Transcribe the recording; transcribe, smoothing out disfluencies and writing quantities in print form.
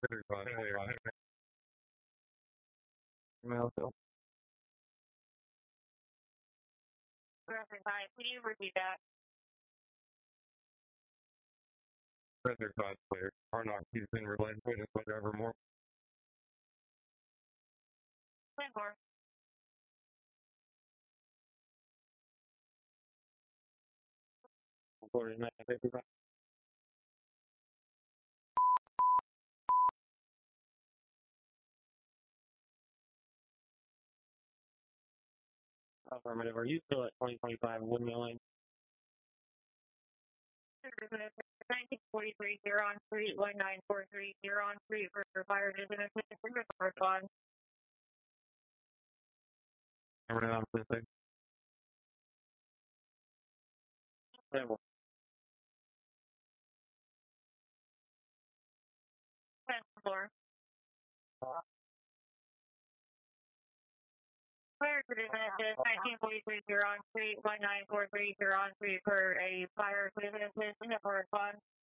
Hi, can you repeat that? Further thoughts clear. Harnock, he's been relentless with whatever more. 24. Affirmative. Are you still at 2025 Windmill Lane? 1943, you're on street 1943, you're on street for fire business, respond. Affirmative, I'm listening. 10-4. Fire business is 1943, you're on street 1943, you're on street for a fire business, respond.